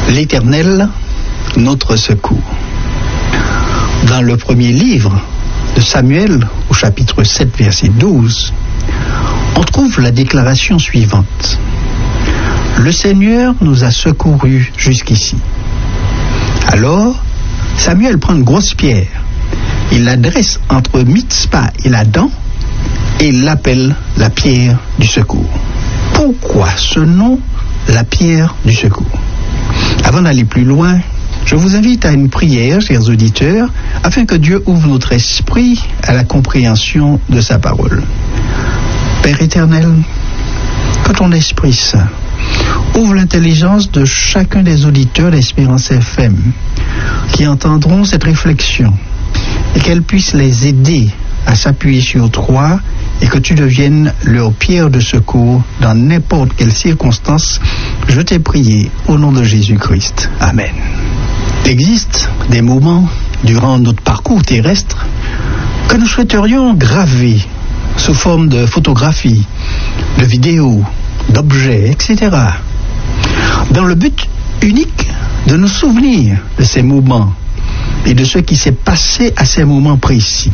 L'Éternel, notre secours. Dans le premier livre de Samuel, au chapitre 7, verset 12, on trouve la déclaration suivante. Le Seigneur nous a secourus jusqu'ici. Alors, Samuel prend une grosse pierre, il la dresse entre Mitzpah et Ladan, et il l'appelle la pierre du secours. Pourquoi ce nom, la pierre du secours? Avant d'aller plus loin, je vous invite à une prière, chers auditeurs, afin que Dieu ouvre notre esprit à la compréhension de sa parole. Père éternel, que ton Esprit Saint ouvre l'intelligence de chacun des auditeurs d'Espérance FM qui entendront cette réflexion et qu'elle puisse les aider à s'appuyer sur toi et que tu deviennes leur pierre de secours dans n'importe quelle circonstance. Je t'ai prié au nom de Jésus-Christ. Amen. Il existe des moments durant notre parcours terrestre que nous souhaiterions graver sous forme de photographies, de vidéos, d'objets, etc. Dans le but unique de nous souvenir de ces moments et de ce qui s'est passé à ces moments précis.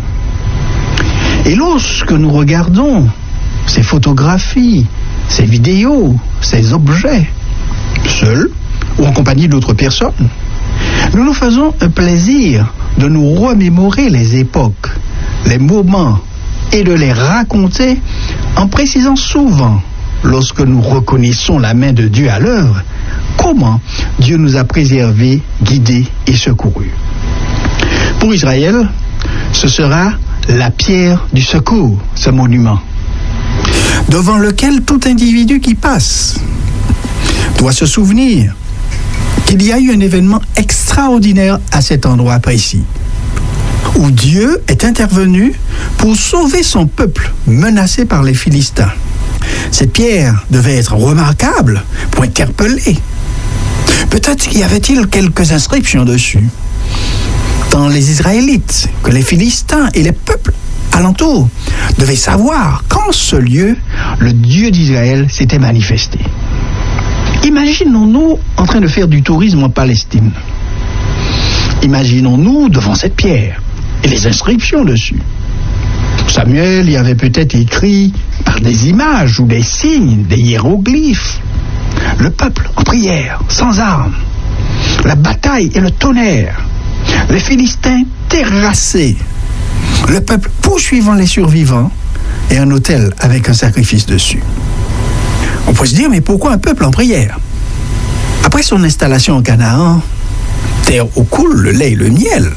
Et lorsque nous regardons ces photographies, ces vidéos, ces objets, seuls ou en compagnie d'autres personnes, nous nous faisons un plaisir de nous remémorer les époques, les moments et de les raconter en précisant souvent, lorsque nous reconnaissons la main de Dieu à l'œuvre, comment Dieu nous a préservés, guidés et secourus. Pour Israël, ce sera la pierre du secours, ce monument, devant lequel tout individu qui passe doit se souvenir qu'il y a eu un événement extraordinaire à cet endroit précis, où Dieu est intervenu pour sauver son peuple menacé par les Philistins. Cette pierre devait être remarquable pour interpeller. Peut-être y avait-il quelques inscriptions dessus. Tant les Israélites que les Philistins et les peuples alentours devaient savoir qu'en ce lieu, le Dieu d'Israël s'était manifesté. Imaginons-nous en train de faire du tourisme en Palestine. Imaginons-nous devant cette pierre et les inscriptions dessus. Samuel y avait peut-être écrit par des images ou des signes, des hiéroglyphes. Le peuple en prière, sans armes. La bataille et le tonnerre. Les Philistins terrassés. Le peuple poursuivant les survivants et un autel avec un sacrifice dessus. On peut se dire, mais pourquoi un peuple en prière? Après son installation en Canaan, terre où coule le lait et le miel,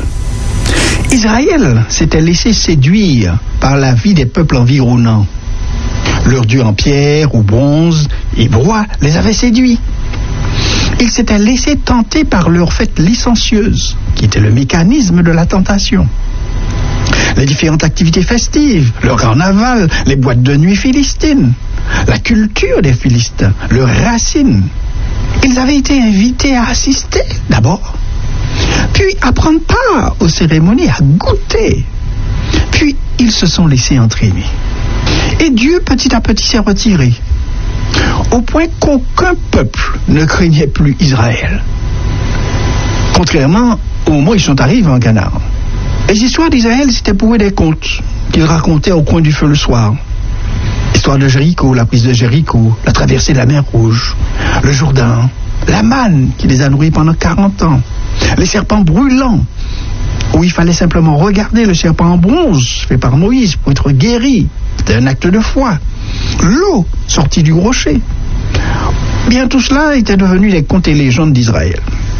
Israël s'était laissé séduire par la vie des peuples environnants. Leurs dieux en pierre ou bronze et bois les avaient séduits. Ils s'étaient laissés tenter par leurs fêtes licencieuses, qui était le mécanisme de la tentation. Les différentes activités festives, le carnaval, les boîtes de nuit philistines, la culture des Philistins, leurs racines. Ils avaient été invités à assister d'abord, puis à prendre part aux cérémonies, à goûter. Puis ils se sont laissés entraîner. Et Dieu petit à petit s'est retiré, au point qu'aucun peuple ne craignait plus Israël. Contrairement au moment où ils sont arrivés en Canaan. Les histoires d'Israël, c'était pour eux des contes qu'ils racontaient au coin du feu le soir. L'histoire de Jéricho, la prise de Jéricho, la traversée de la mer Rouge, le Jourdain, la manne qui les a nourris pendant 40 ans, les serpents brûlants, où il fallait simplement regarder le serpent en bronze fait par Moïse pour être guéri. C'était un acte de foi. L'eau sortie du rocher. Bien, tout cela était devenu les contes et légendes d'Israël.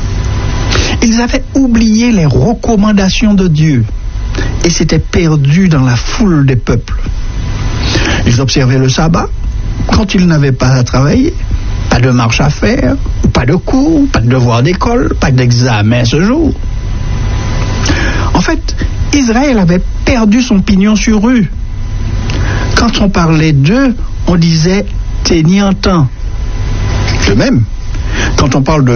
Ils avaient oublié les recommandations de Dieu et s'étaient perdus dans la foule des peuples. Ils observaient le sabbat quand ils n'avaient pas à travailler, pas de marche à faire, pas de cours, pas de devoir d'école, pas d'examen ce jour. En fait, Israël avait perdu son pignon sur rue. Quand on parlait d'eux, on disait « t'es ni en temps ». De même, quand on parle de